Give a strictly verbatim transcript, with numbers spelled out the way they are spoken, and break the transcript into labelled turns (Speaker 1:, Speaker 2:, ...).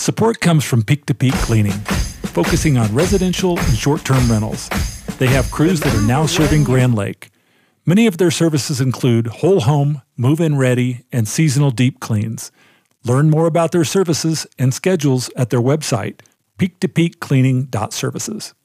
Speaker 1: Support comes from Peak to Peak Cleaning, focusing on residential and short-term rentals. They have crews that are now serving Grand Lake. Many of their services include whole home, move-in ready, and seasonal deep cleans. Learn more about their services and schedules at their website, peak to peak cleaning dot services.